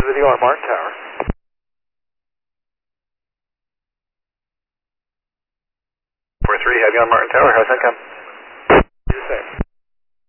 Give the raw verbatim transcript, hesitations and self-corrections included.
With you on Martin Tower. four three, have you on Martin Tower. How's that come?